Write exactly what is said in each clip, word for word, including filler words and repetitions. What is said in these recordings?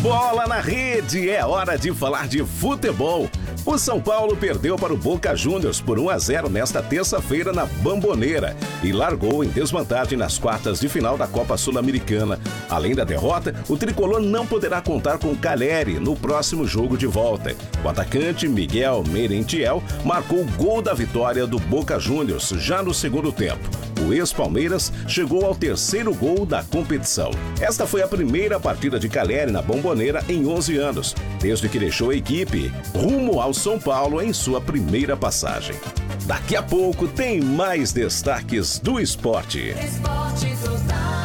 Bola na rede, é hora de falar de futebol. O São Paulo perdeu para o Boca Juniors por um a zero nesta terça-feira na Bombonera e largou em desvantagem nas quartas de final da Copa Sul-Americana. Além da derrota, o tricolor não poderá contar com Caleri no próximo jogo de volta. O atacante Miguel Merentiel marcou o gol da vitória do Boca Juniors já no segundo tempo. O ex-Palmeiras chegou ao terceiro gol da competição. Esta foi a primeira partida de Caleri na Bombonera em onze anos, desde que deixou a equipe rumo ao São Paulo em sua primeira passagem. Daqui a pouco tem mais destaques do esporte. Esporte Total.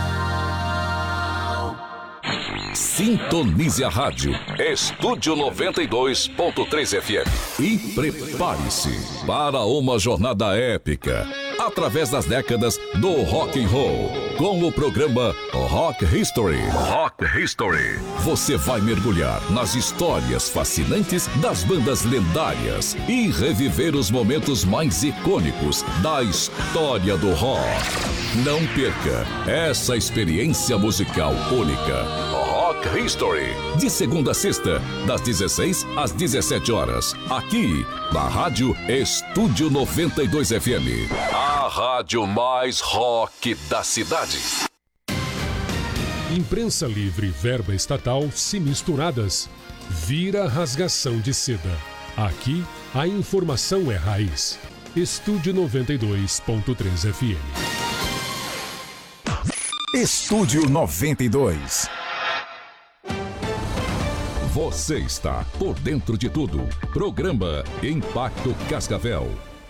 Sintonize a rádio Estúdio noventa e dois ponto três F M e prepare-se para uma jornada épica através das décadas do rock and roll, com o programa Rock History. Rock History. Você vai mergulhar nas histórias fascinantes das bandas lendárias e reviver os momentos mais icônicos da história do rock. Não perca essa experiência musical única. Rock History, de segunda a sexta, das dezesseis às dezessete horas, aqui na Rádio Estúdio noventa e dois F M, a rádio mais rock da cidade. Imprensa livre e verba estatal se misturadas, vira rasgação de seda. Aqui, a informação é raiz. Estúdio noventa e dois ponto três F M. Estúdio noventa e dois. Você está por dentro de tudo. Programa Impacto Cascavel.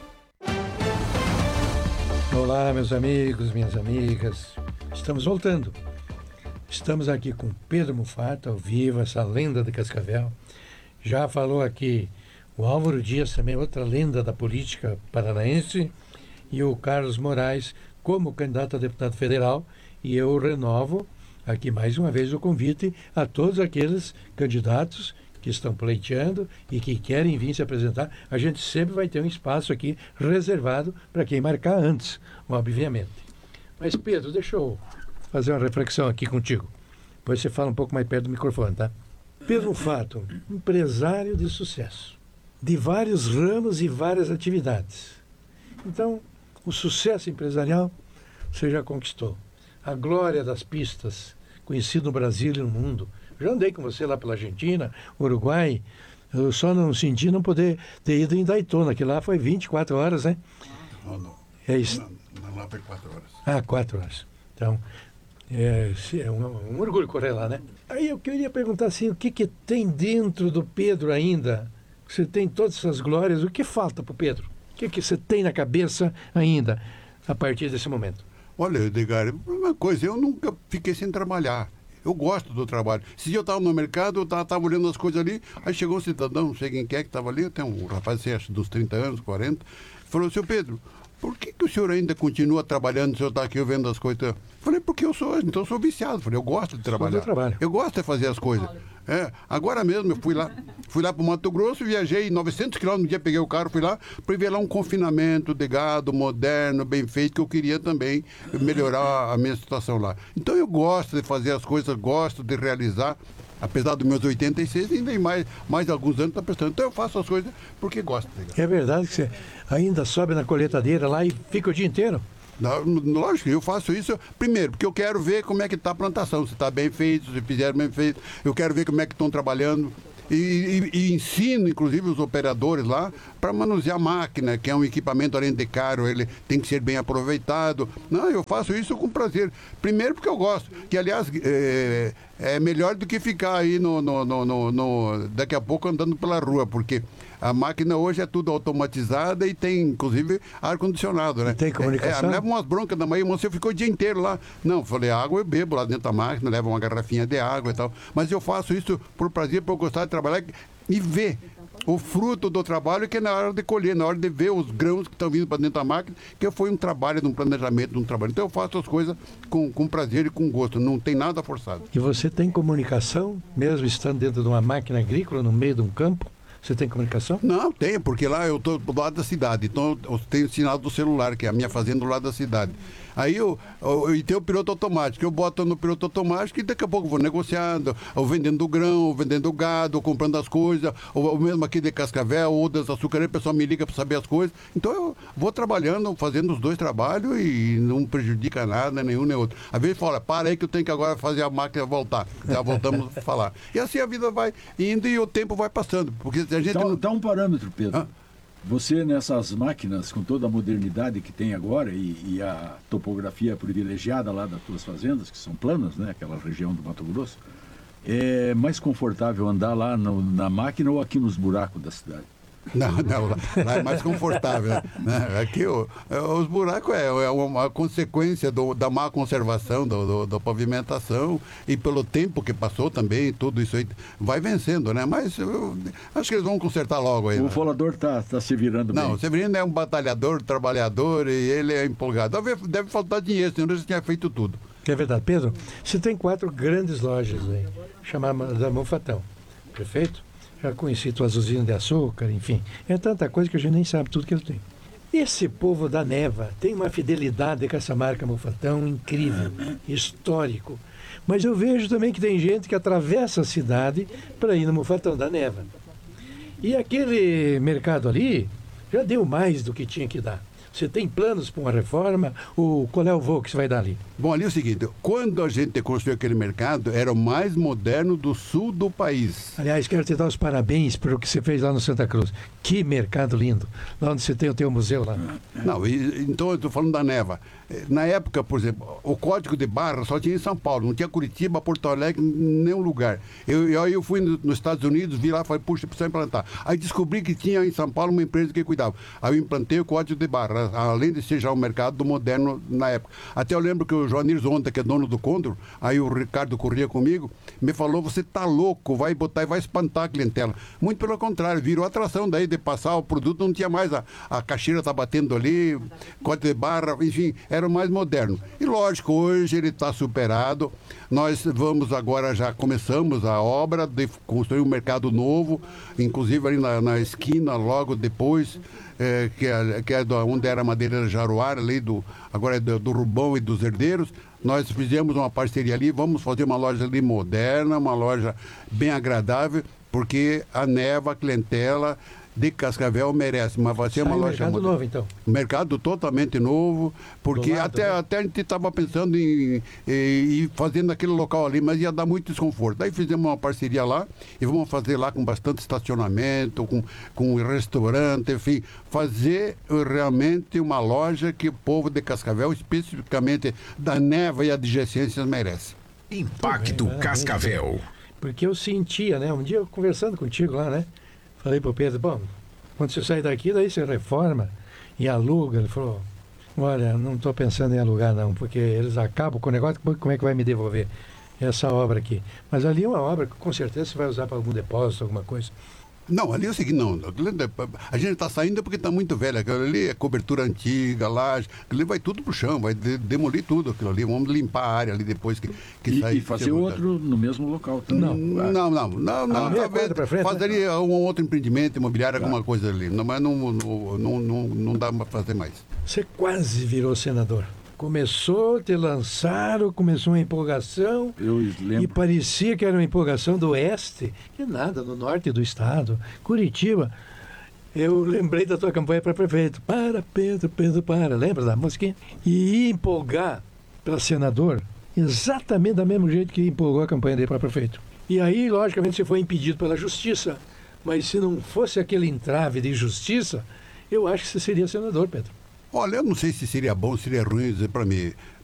Olá, meus amigos, minhas amigas. Estamos voltando. Estamos aqui com Pedro Mufato, ao vivo, essa lenda de Cascavel. Já falou aqui o Álvaro Dias, também outra lenda da política paranaense, e o Carlos Moraes, como candidato a deputado federal. E eu renovo aqui mais uma vez o convite a todos aqueles candidatos que estão pleiteando e que querem vir se apresentar. A gente sempre vai ter um espaço aqui reservado para quem marcar antes, obviamente. Mas, Pedro, deixa eu fazer uma reflexão aqui contigo. Depois você fala um pouco mais perto do microfone, tá? Pedro Fato, empresário de sucesso, de vários ramos e várias atividades. Então, o sucesso empresarial você já conquistou. A glória das pistas, conhecido no Brasil e no mundo. Já andei com você lá pela Argentina, Uruguai. Eu só não senti não poder ter ido em Daytona, que lá foi vinte e quatro horas, né? Não, não. É isso. Não, não, lá foi quatro horas. Ah, quatro horas. Então, é, é um, um orgulho correr lá, né? Aí eu queria perguntar assim, o que, que tem dentro do Pedro ainda? Você tem todas essas glórias, o que falta para o Pedro? O que, que você tem na cabeça ainda, a partir desse momento? Olha, Edgar, uma coisa, eu nunca fiquei sem trabalhar. Eu gosto do trabalho. Se eu estava no mercado, eu estava olhando as coisas ali, aí chegou um cidadão, não sei quem que é que estava ali, tem um rapaz, sei, acho, dos trinta anos, quarenta, falou, seu Pedro, por que, que o senhor ainda continua trabalhando, o senhor está aqui vendo as coisas? Falei, porque eu sou, então eu sou viciado. Falei, eu gosto de trabalhar. Do trabalho. Eu gosto de fazer as coisas. É, agora mesmo eu fui lá, fui lá para o Mato Grosso, viajei novecentos quilômetros, no dia peguei o carro, fui lá, para ver lá um confinamento de gado, moderno, bem feito, que eu queria também melhorar a minha situação lá. Então eu gosto de fazer as coisas, gosto de realizar. Apesar dos meus oitenta e seis, ainda em mais, mais alguns anos está prestando. Então eu faço as coisas porque gosto. É verdade que você ainda sobe na colheitadeira lá e fica o dia inteiro? Não, lógico, eu faço isso, primeiro, porque eu quero ver como é que está a plantação, se está bem feito, se fizeram bem feito. Eu quero ver como é que estão trabalhando. E, e, e ensino, inclusive, os operadores lá para manusear a máquina, que é um equipamento, além de caro, ele tem que ser bem aproveitado. Não, eu faço isso com prazer. Primeiro porque eu gosto, que, aliás, é, é melhor do que ficar aí, no, no, no, no, no, daqui a pouco, andando pela rua, porque a máquina hoje é tudo automatizada e tem, inclusive, ar-condicionado, né? Tem comunicação? É, leva umas broncas da manhã, você ficou o dia inteiro lá. Não, falei, água eu bebo lá dentro da máquina, levo uma garrafinha de água e tal. Mas eu faço isso por prazer, por gostar de trabalhar e ver o fruto do trabalho, que é na hora de colher, na hora de ver os grãos que estão vindo para dentro da máquina, que foi um trabalho, um planejamento, um trabalho. Então eu faço as coisas com, com prazer e com gosto, não tem nada forçado. E você tem comunicação, mesmo estando dentro de uma máquina agrícola, no meio de um campo? Você tem comunicação? Não, tenho, porque lá eu estou do lado da cidade, então eu tenho sinal do celular, que é a minha fazenda do lado da cidade. Aí eu, eu, e tem o piloto automático. Eu boto no piloto automático e daqui a pouco eu vou negociando, ou vendendo grão, ou vendendo gado, ou comprando as coisas, ou, ou mesmo aqui de Cascavel, ou das açucareiras, o pessoal me liga para saber as coisas. Então eu vou trabalhando, fazendo os dois trabalhos e não prejudica nada, nenhum nem outro. Às vezes fala, para aí que eu tenho que agora fazer a máquina voltar. Já voltamos a falar. E assim a vida vai indo e o tempo vai passando. Porque a gente Dá, não... dá um parâmetro, Pedro. Ah. Você, nessas máquinas, com toda a modernidade que tem agora e, e a topografia privilegiada lá das tuas fazendas, que são planas, né? Aquela região do Mato Grosso, é mais confortável andar lá no, na máquina ou aqui nos buracos da cidade? Não, não, lá, lá é mais confortável. Né? Aqui o, os buracos é, é uma consequência do, da má conservação, do, do, da pavimentação e pelo tempo que passou também, tudo isso aí vai vencendo, né? Mas eu acho que eles vão consertar logo aí. O né? volador está tá se virando Não, bem. o Severino é um batalhador, trabalhador e ele é empolgado. Deve, deve faltar dinheiro, senão ele tinha feito tudo. É verdade. Pedro, você tem quatro grandes lojas aí, chamadas da Mufatão. Perfeito? Já conheci tuas usinas de açúcar, enfim. É tanta coisa que a gente nem sabe tudo que ele tem. Esse povo da Neva tem uma fidelidade com essa marca Mufatão incrível, histórico. Mas eu vejo também que tem gente que atravessa a cidade para ir no Mufatão da Neva. E aquele mercado ali já deu mais do que tinha que dar. Você tem planos para uma reforma? O, qual é o voo que você vai dar ali? Bom, ali é o seguinte, quando a gente construiu aquele mercado, era o mais moderno do sul do país. Aliás, quero te dar os parabéns pelo que você fez lá no Santa Cruz. Que mercado lindo. Lá onde você tem o teu museu lá. Não, e, então eu estou falando da Neva. Na época, por exemplo, o código de barra só tinha em São Paulo, não tinha Curitiba, Porto Alegre, nenhum lugar. Eu, eu, eu fui no, nos Estados Unidos, vi lá, falei, puxa, precisa implantar. Aí descobri que tinha em São Paulo uma empresa que cuidava. Aí eu implantei o código de barra, além de ser já um mercado do moderno na época. Até eu lembro que o Joanir Zonta, que é dono do Condor, aí o Ricardo corria comigo, me falou, você tá louco, vai botar e vai espantar a clientela. Muito pelo contrário, virou atração daí de passar o produto, não tinha mais, a, a caixeira tá batendo ali, código de barra, enfim, era o mais moderno. E lógico, hoje ele está superado, nós vamos agora, já começamos a obra de construir um mercado novo, inclusive ali na, na esquina, logo depois, é, que é, que é do, onde era a Madeireira Jaruara, ali do, agora é do, do Rubão e dos Herdeiros. Nós fizemos uma parceria ali, vamos fazer uma loja ali moderna, uma loja bem agradável, porque a Neva, a clientela de Cascavel merece, mas vai ser uma Sai um loja mercado moderna. novo, então. Mercado totalmente novo, porque lado, até, né? até a gente estava pensando em, em, em fazer naquele local ali, mas ia dar muito desconforto. Daí fizemos uma parceria lá e vamos fazer lá com bastante estacionamento, com, com restaurante, enfim, fazer realmente uma loja que o povo de Cascavel, especificamente da Neva e adjacências, merece. Impacto Bem, Cascavel. Porque eu sentia, né? Um dia eu conversando contigo lá, né? Falei pro Pedro, bom, quando você sair daqui, daí você reforma e aluga. Ele falou, olha, não estou pensando em alugar não, porque eles acabam com o negócio, como é que vai me devolver essa obra aqui? Mas ali é uma obra que com certeza você vai usar para algum depósito, alguma coisa. Não, ali é o seguinte, não, a gente está saindo porque está muito velho, aquilo ali é cobertura antiga, laje, aquilo ali vai tudo pro chão, vai de, demolir tudo aquilo ali, vamos limpar a área ali depois que, que E, sair. e fazer outro no mesmo local também. Não. Não, não, não, não, Ah, meia talvez quadra pra frente, fazeria um outro empreendimento imobiliário, alguma coisa ali, não, mas não, não, não, não, não dá para fazer mais. Você quase virou senador. Começou, te lançaram, começou uma empolgação. Eu E lembro. parecia que era uma empolgação do oeste, que nada, no norte do estado, Curitiba. Eu lembrei da tua campanha para prefeito. Para, Pedro, Pedro, para. Lembra da musiquinha? E ia empolgar para senador exatamente do mesmo jeito que empolgou a campanha dele para prefeito. E aí, logicamente, você foi impedido pela justiça. Mas se não fosse aquele entrave de justiça, eu acho que você seria senador, Pedro. Olha, eu não sei se seria bom, seria ruim dizer para mim.